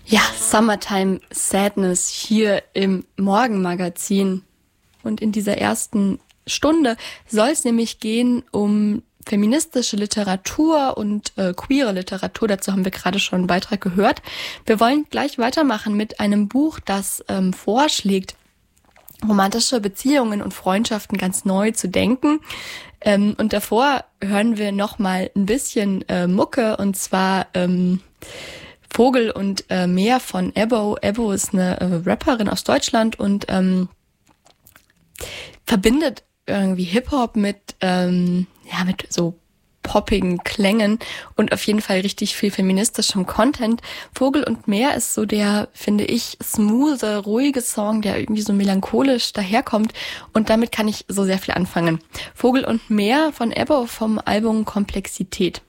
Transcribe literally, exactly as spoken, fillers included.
Ja, Summertime Sadness hier im Morgenmagazin. Und in dieser ersten Stunde soll es nämlich gehen um feministische Literatur und äh, queere Literatur. Dazu haben wir gerade schon einen Beitrag gehört. Wir wollen gleich weitermachen mit einem Buch, das ähm, vorschlägt, romantische Beziehungen und Freundschaften ganz neu zu denken. Ähm, und davor hören wir noch mal ein bisschen äh, Mucke, und zwar ähm, Vogel und äh, Meer von Ebbo. Ebbo ist eine äh, Rapperin aus Deutschland und ähm, verbindet irgendwie Hip-Hop mit ähm, ja mit so poppigen Klängen und auf jeden Fall richtig viel feministischem Content. Vogel und Meer ist so der, finde ich, smooth, ruhige Song, der irgendwie so melancholisch daherkommt, und damit kann ich so sehr viel anfangen. Vogel und Meer von Ebbo vom Album Komplexität.